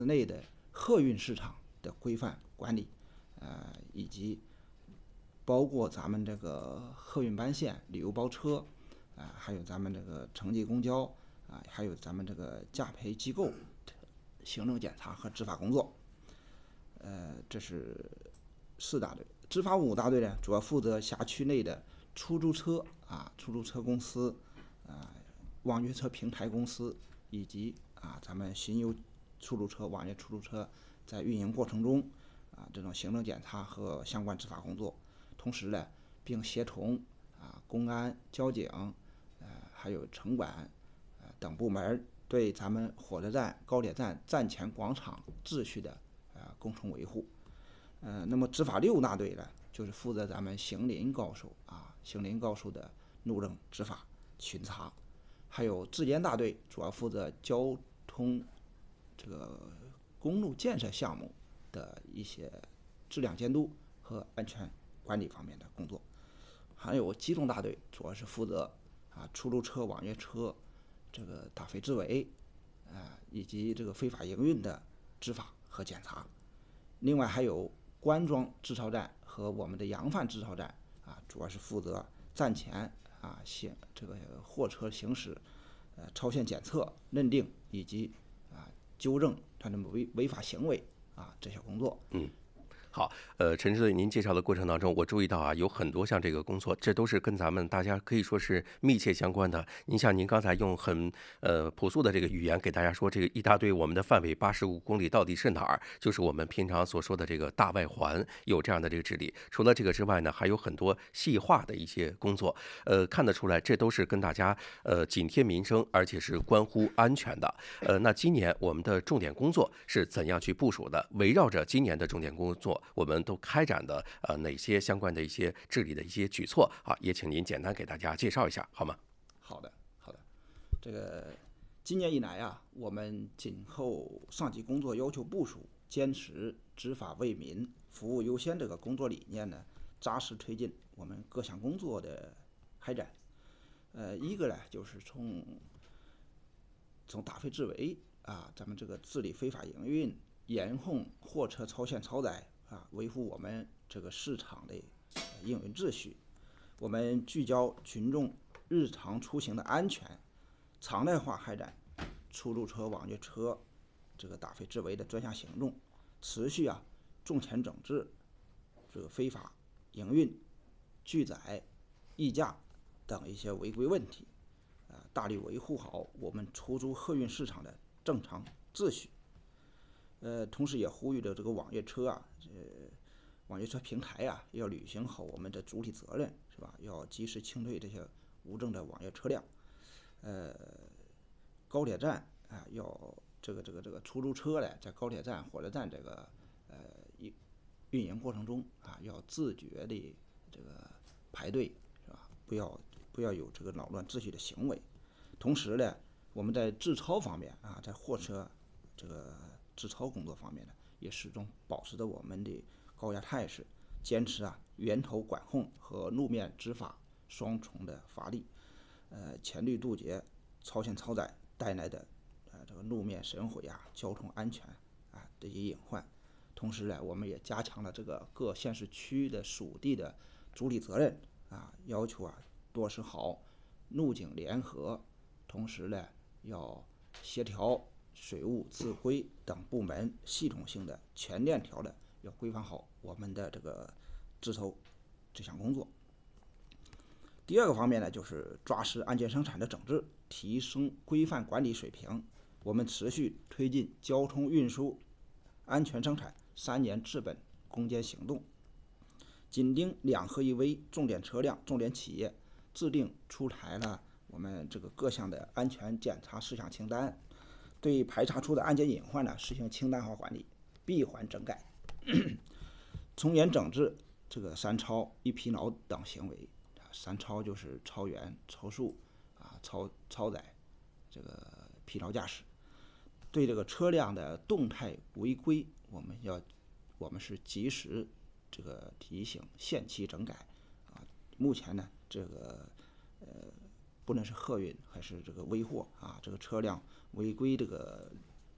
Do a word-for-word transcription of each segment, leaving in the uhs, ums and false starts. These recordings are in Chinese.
内的客运市场的规范管理，呃，以及包括咱们这个客运班线、旅游包车，啊、呃，还有咱们这个城际公交啊、呃，还有咱们这个价培机构行政检查和执法工作。呃，这是四大队。执法五大队呢，主要负责辖区内的出租车啊、出租车公司啊、网约车平台公司以及啊咱们巡游出租车、网约出租车在运营过程中啊这种行政检查和相关执法工作。同时呢，并协同啊公安、交警，呃还有城管呃等部门对咱们火车站、高铁站站前广场秩序的呃共同维护。呃，那么执法六大队呢，就是负责咱们行林高手啊，行林高手的路政执法巡查，还有质监大队主要负责交通这个公路建设项目的一些质量监督和安全管理方面的工作，还有机动大队主要是负责啊出租车、网约车这个打非执违，啊以及这个非法营运的执法和检查。另外还有官庄制超站和我们的扬范制超站啊，主要是负责站前啊行这个货车行驶呃超限检测、认定以及啊纠正它的违违法行为啊这些工作。 嗯。好，呃，陈支队，您介绍的过程当中，我注意到啊，有很多像这个工作，这都是跟咱们大家可以说是密切相关的。您像您刚才用很呃朴素的这个语言给大家说，这个一大堆我们的范围八十五公里到底是哪儿？就是我们平常所说的这个大外环有这样的这个治理。除了这个之外呢，还有很多细化的一些工作，呃，看得出来这都是跟大家呃紧贴民生，而且是关乎安全的。呃，那今年我们的重点工作是怎样去部署的？围绕着今年的重点工作，我们都开展的呃哪些相关的一些治理的一些举措啊？也请您简单给大家介绍一下，好吗？ 好的，好的。这个今年以来啊，我们紧扣上级工作要求部署，坚持执法为民、服务优先这个工作理念呢，扎实推进我们各项工作的开展。呃，一个呢，就是从从打非治违啊，咱们这个治理非法营运、严控货车超限超载啊，维护我们这个市场的营运秩序。我们聚焦群众日常出行的安全，常态化开展出租车、网约车这个打非治违的专项行动，持续啊重拳整治这个非法营运、拒载、溢价等一些违规问题，啊，大力维护好我们出租客运市场的正常秩序。呃，同时也呼吁着这个网约车啊，呃，网约车平台啊，要履行好我们的主体责任，是吧？要及时清退这些无证的网约车辆。呃，高铁站啊，要这个这个这个出租车呢，在高铁站、火车站这个呃运运营过程中啊，要自觉的这个排队，是吧？不要不要有这个扰乱秩序的行为。同时呢，我们在治超方面啊，在货车这个治超工作方面呢，也始终保持着我们的高压态势，坚持啊源头管控和路面执法双重的发力，呃，全力杜绝超限超载带来的呃这个路面损毁啊、交通安全啊这些隐患。同时呢，我们也加强了这个各县市区的属地的主体责任啊，要求啊落实好路警联合，同时呢要协调水务、自规等部门系统性的全链条的要规范好我们的这个治超这项工作。第二个方面呢，就是抓实安全生产的整治，提升规范管理水平。我们持续推进交通运输安全生产三年治本攻坚行动，紧盯两合一危重点车辆、重点企业，制定出台了我们这个各项的安全检查事项清单，对排查出的安全隐患呢实行清单化管理，闭环整改，从严整治这个三超、一疲劳等行为。三超就是超员、超速啊、超超载，这个疲劳驾驶。对这个车辆的动态违规，我们要我们是及时这个提醒、限期整改啊。目前呢，这个呃，不论是客运还是这个微货啊，这个车辆违规这个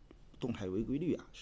动态违规率啊